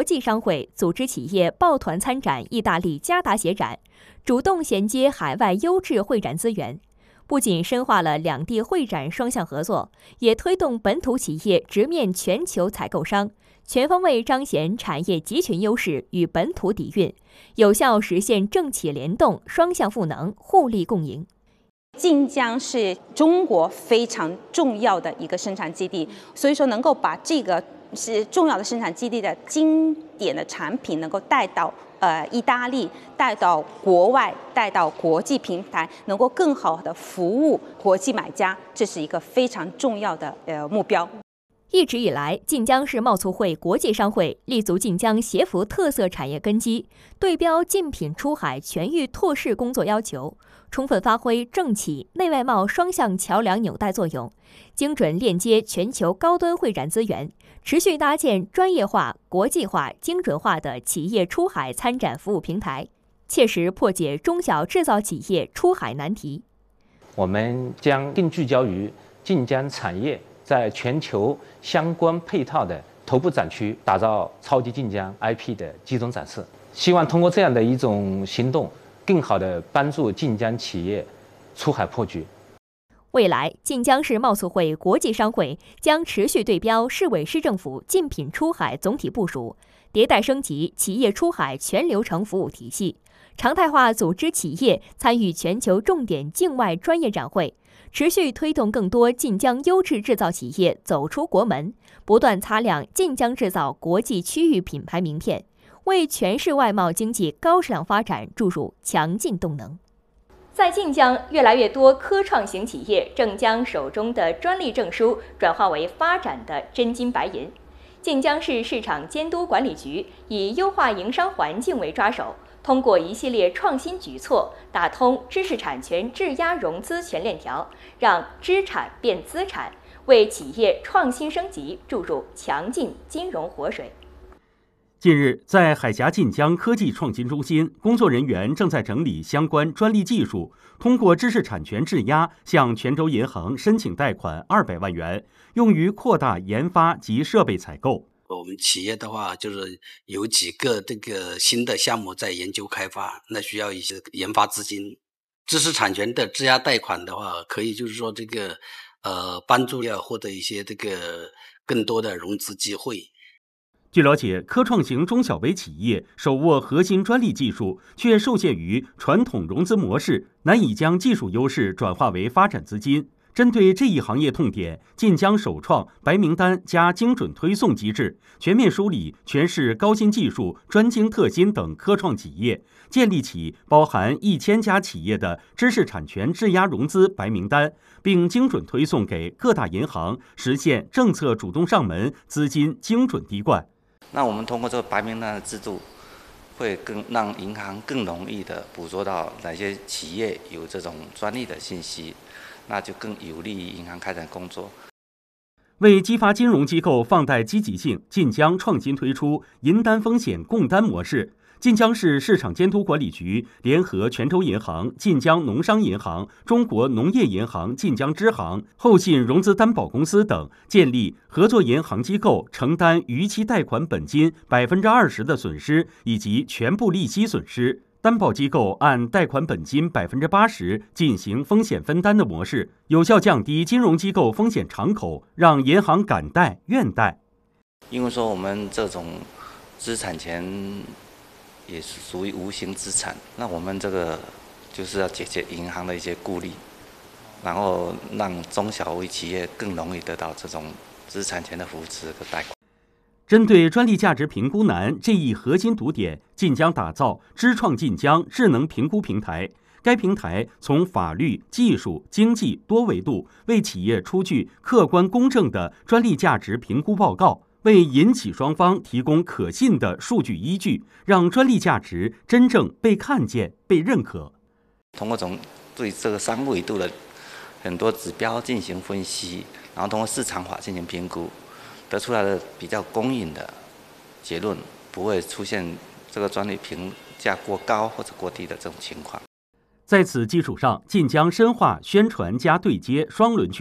际商会组织企业抱团参展意大利加达协展，主动衔接海外优质会展资源。不仅深化了两地会展双向合作，也推动本土企业直面全球采购商，全方位彰显产业集群优势与本土底蕴，有效实现政企联动、双向赋能、互利共赢。 晋江是中国非常重要的一个生产基地，所以说能够把这个是重要的生产基地的经典的产品能够带到意大利，带到国外，带到国际平台，能够更好的服务国际买家，这是一个非常重要的目标。 一直以来，晋江市贸促会国际商会立足晋江协服特色产业根基，对标竞品出海全域拓市工作要求，充分发挥政企内外贸双向桥梁纽带作用，精准链接全球高端会展资源，持续搭建专业化、国际化、精准化的企业出海参展服务平台，切实破解中小制造企业出海难题。 我们将更聚焦于晋江产业在全球相关配套的头部展区，打造超级晋江 IP 的集中展示。希望通过这样的一种行动，更好地帮助晋江企业出海破局。 未来，晋江市贸促会国际商会将持续对标市委市政府竞品出海总体部署，迭代升级企业出海全流程服务体系，常态化组织企业参与全球重点境外专业展会，持续推动更多晋江优质制造企业走出国门，不断擦亮晋江制造国际区域品牌名片，为全市外贸经济高质量发展注入强劲动能。在晋江，越来越多科创型企业正将手中的专利证书转化为发展的真金白银。晋江市市场监督管理局以优化营商环境为抓手，通过一系列创新举措，打通知识产权质押融资全链条，让知产变资产，为企业创新升级注入强劲金融活水。 近日，在海峡晋江科技创新中心，工作人员正在整理相关专利技术，通过知识产权质押向泉州银行申请贷款200万元，用于扩大研发及设备采购。 我们企业的话，就是有几个这个新的项目在研究开发，那需要一些研发资金。知识产权的质押贷款的话，可以就是说这个帮助要获得一些这个更多的融资机会。 据了解，科创型中小微企业手握核心专利技术，却受限于传统融资模式，难以将技术优势转化为发展资金。针对这一行业痛点，晋江首创白名单加精准推送机制，全面梳理全市高新技术、专精特新等科创企业，建立起包含1000家企业的知识产权质押融资白名单，并精准推送给各大银行，实现政策主动上门、资金精准滴灌。 那我们通过这个白名单的制度，会让银行更容易地捕捉到哪些企业有这种专利的信息，那就更有利于银行开展工作。 为激发金融机构放贷积极性，晋江创新推出银担风险共担模式。晋江市市场监督管理局联合泉州银行、晋江农商银行、中国农业银行晋江支行、后信融资担保公司等，建立合作银行机构承担逾期贷款本金20%的损失以及全部利息损失，担保机构按贷款本金80%进行风险分担的模式，有效降低金融机构风险敞口，让银行敢贷愿贷。 因为说我们这种知识产权也是属于无形资产，那我们这个就是要解决银行的一些顾虑，然后让中小微企业更容易得到这种知识产权的扶持和贷款。 针对专利价值评估难这一核心读点，晋江打造知创晋江智能评估平台。该平台从法律、技术、经济多维度为企业出具客观公正的专利价值评估报告，为银企双方提供可信的数据依据，让专利价值真正被看见、被认可。 通过对这个3维度的很多指标进行分析，然后通过市场化进行评估，得出来的比较公允的结论，不会出现这个专利评价过高或者过低的这种情况。 在此基础上，晋江深化宣传加对接双轮驱动，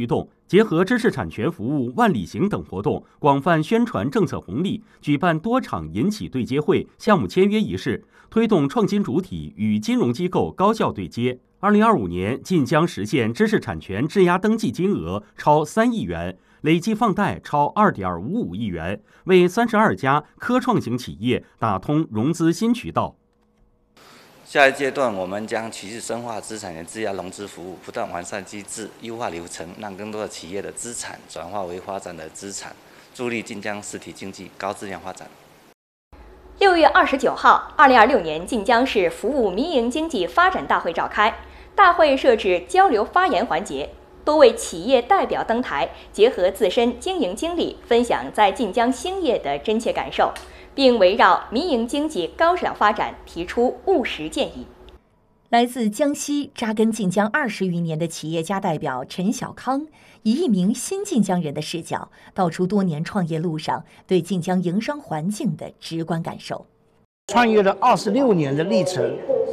结合知识产权服务万里行等活动，广泛宣传政策红利，举办多场银企对接会、项目签约仪式，推动创新主体与金融机构高效对接。2025年，晋江实现知识产权质押登记金额超3亿元，累计放贷超2.55亿元，为32家科创型企业打通融资新渠道。 下一阶段，我们将持续深化资产权质押融资服务，不断完善机制、优化流程，让更多的企业的资产转化为发展的资产，助力晋江实体经济高质量发展。 6月29号，2026年晋江市服务民营经济发展大会召开，大会设置交流发言环节，多位企业代表登台，结合自身经营经历，分享在晋江兴业的真切感受，并围绕民营经济高质量发展提出务实建议。 来自江西扎根晋江20余年的企业家代表陈小康，以一名新晋江人的视角，道出多年创业路上对晋江营商环境的直观感受。 创业了26年的历程，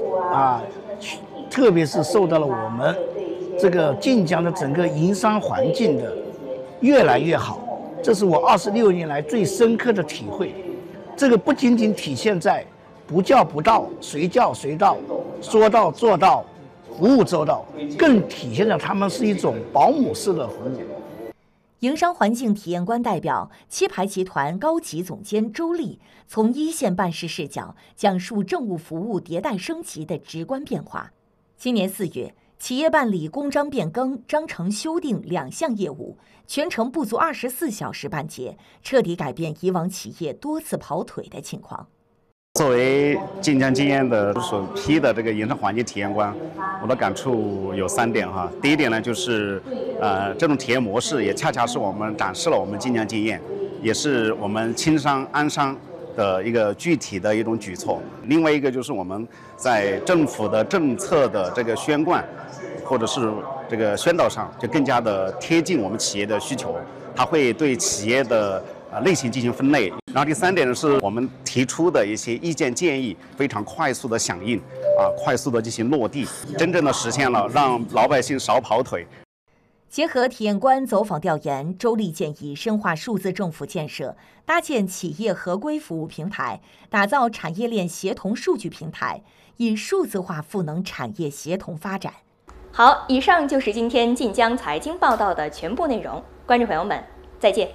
特别是受到了我们这个晋江的整个营商环境的越来越好，这是我26年来最深刻的体会。这个不仅仅体现在不叫不到，随叫随到，说到做到，服务周到，更体现了他们是一种保姆式的服务。 营商环境体验官代表七牌集团高级总监周丽从一线办事视角讲述政务服务迭代升级的直观变化。今年4月，企业办理公章变更、章程修订2项业务，全程不足24小时办结，彻底改变以往企业多次跑腿的情况。 作为晋江经验的首批的这个营商环境体验官，我的感触有3点哈。第一点呢，就是这种体验模式也恰恰是我们展示了我们晋江经验，也是我们轻商安商的一个具体的一种举措。另外一个就是我们在政府的政策的这个宣贯或者是这个宣导上，就更加的贴近我们企业的需求，它会对企业的类型进行分类。然后第3点呢，是我们提出的一些意见建议非常快速的响应，快速的进行落地，真正的实现了让老百姓少跑腿。 结合体验官走访调研，周丽建议深化数字政府建设，搭建企业合规服务平台，打造产业链协同数据平台，以数字化赋能产业协同发展。 好，以上就是今天晋江财经报道的全部内容，观众朋友们，再见。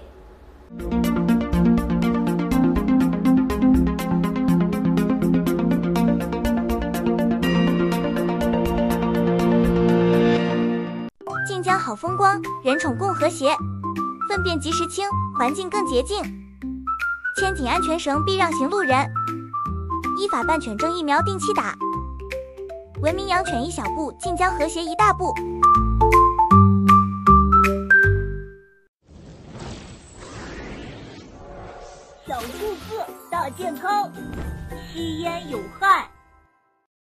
晋江好风光，人宠共和谐，粪便及时清，环境更洁净。牵紧安全绳避让行路人，依法办犬证疫苗定期打。文明养犬一小步，晋江和谐一大步。 小数字大健康，吸烟有害。